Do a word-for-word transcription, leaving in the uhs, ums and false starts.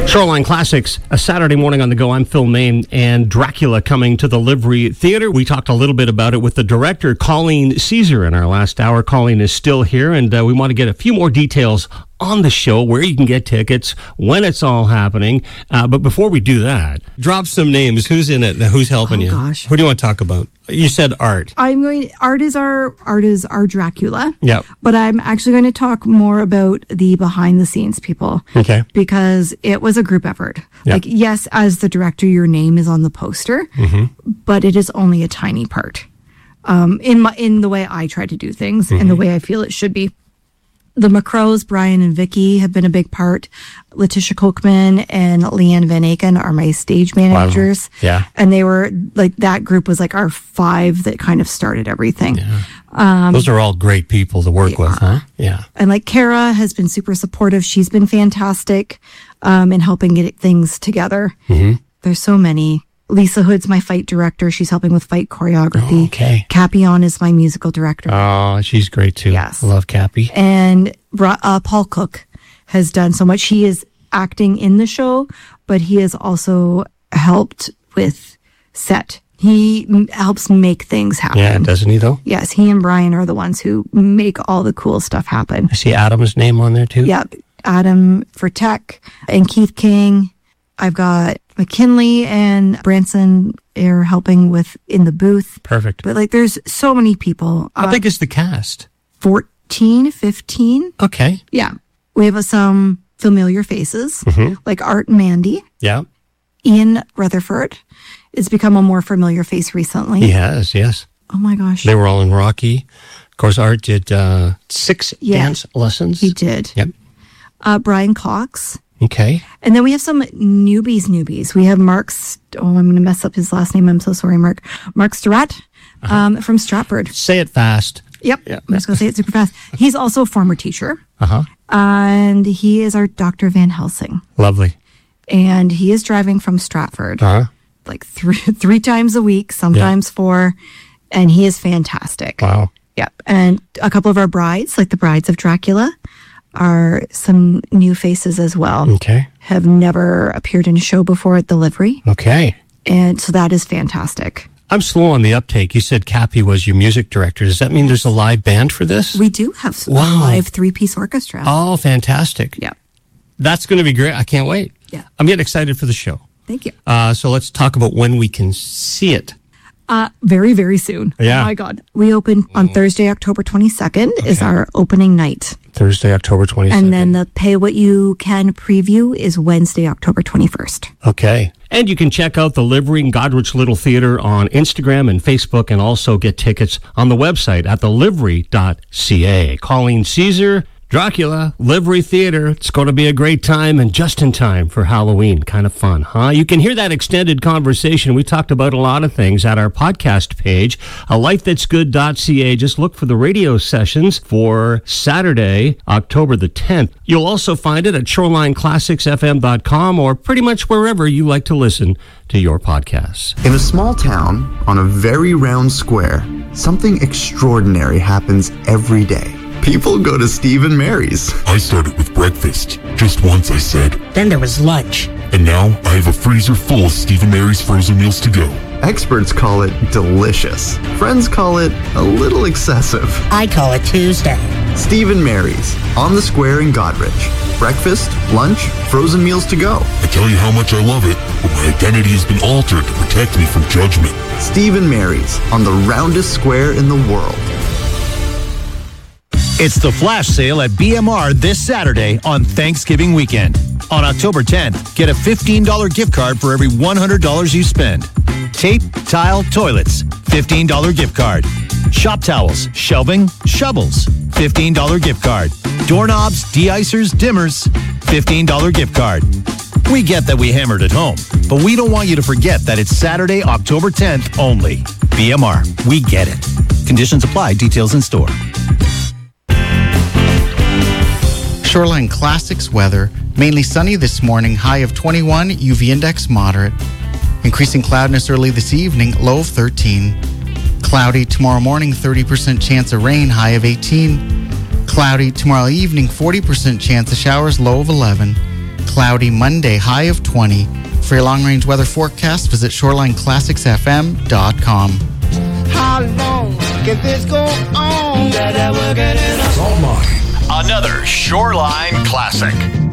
Shoreline Classics, a Saturday morning on the go. I'm Phil Mayne, and Dracula coming to the Livery Theater. We talked a little bit about it with the director, Colleen Caesar, in our last hour. Colleen is still here, and uh, we want to get a few more details on the show, where you can get tickets, when it's all happening. Uh, but before we do that, drop some names. Who's in it? Who's helping oh, you? Gosh. Who do you want to talk about? You said Art. I'm going. Art is our Art is our Dracula. Yep. But I'm actually going to talk more about the behind the scenes people. Okay. Because it was a group effort. Yep. Like, yes, as the director, your name is on the poster, mm-hmm. but it is only a tiny part. Um, in my in the way I try to do things, mm-hmm. and the way I feel it should be. The McCrows, Brian and Vicky, have been a big part. Letitia Kochman and Leanne Van Aken are my stage managers. Wow. Yeah. And they were like, that group was like our five that kind of started everything. Yeah. Um, Those are all great people to work with, huh? Yeah. And like Kara has been super supportive. She's been fantastic um, in helping get things together. Mm-hmm. There's so many. Lisa Hood's my fight director. She's helping with fight choreography. Oh, okay. Capion is my musical director. Oh, she's great too. Yes. I love Cappy. And uh, Paul Cook has done so much. He is acting in the show, but he has also helped with set. He m- helps make things happen. Yeah, doesn't he though? Yes, he and Brian are the ones who make all the cool stuff happen. I see Adam's name on there too. Yeah, Adam for tech and Keith King. I've got McKinley and Branson are helping with in the booth. Perfect. But like, there's so many people. How uh, big is the cast? fourteen, fifteen. Okay. Yeah. We have uh, some familiar faces, mm-hmm. like Art and Mandy. Yeah. Ian Rutherford has become a more familiar face recently. He has, yes. Oh my gosh. They were all in Rocky. Of course, Art did uh, six yeah. dance lessons. He did. Yep. Uh, Brian Cox. Okay. And then we have some newbies, newbies. We have Mark, St- oh, I'm going to mess up his last name. I'm so sorry, Mark. Mark Sturrat uh-huh. um, from Stratford. Say it fast. Yep. yep. I'm just going to say it super fast. He's also a former teacher. Uh-huh. And he is our Doctor Van Helsing. Lovely. And he is driving from Stratford uh-huh. like three three times a week, sometimes yeah. four. And he is fantastic. Wow. Yep. And a couple of our brides, like the brides of Dracula, are some new faces as well. Okay. Have never appeared in a show before at the Livery. Okay. And so that is fantastic. I'm slow on the uptake. You said Cappy was your music director. Does that mean there's a live band for this? We do have wow. a live three-piece orchestra. Oh, fantastic. Yeah. That's going to be great. I can't wait. Yeah. I'm getting excited for the show. Thank you. Uh, so let's talk about when we can see it. Uh, very, very soon. Yeah. Oh, my God. We open on Thursday, October twenty-second okay. is our opening night. Thursday, October twenty-second. And then the Pay What You Can preview is Wednesday, October twenty-first. Okay. And you can check out the Livery and Godrich Little Theater on Instagram and Facebook, and also get tickets on the website at the livery dot c a. Colleen Caesar, Dracula, Livery Theater. It's going to be a great time and just in time for Halloween. Kind of fun, huh? You can hear that extended conversation. We talked about a lot of things at our podcast page, a life that's good dot c a. Just look for the radio sessions for Saturday, October the tenth. You'll also find it at shoreline classics f m dot com or pretty much wherever you like to listen to your podcasts. In a small town on a very round square, something extraordinary happens every day. People go to Steve and Mary's. I started with breakfast. Just once I said. Then there was lunch. And now I have a freezer full of Steve and Mary's frozen meals to go. Experts call it delicious. Friends call it a little excessive. I call it Tuesday. Steve and Mary's, on the square in Godrich. Breakfast, lunch, frozen meals to go. I tell you how much I love it, but my identity has been altered to protect me from judgment. Steve and Mary's, on the roundest square in the world. It's the flash sale at B M R this Saturday on Thanksgiving weekend. On October tenth, get a fifteen dollars gift card for every one hundred dollars you spend. Tape, tile, toilets, fifteen dollars gift card. Shop towels, shelving, shovels, fifteen dollars gift card. Doorknobs, de-icers, dimmers, fifteen dollars gift card. We get that we hammered at home, but we don't want you to forget that it's Saturday, October tenth only. B M R, we get it. Conditions apply, details in store. Shoreline Classics weather, mainly sunny this morning, high of twenty-one, U V index moderate. Increasing cloudiness early this evening, low of thirteen. Cloudy tomorrow morning, thirty percent chance of rain, high of eighteen. Cloudy tomorrow evening, forty percent chance of showers, low of eleven. Cloudy Monday, high of twenty. For your long-range weather forecast, visit shoreline classics f m dot com. How long can this go on? Salt Mine. Another Shoreline Classic.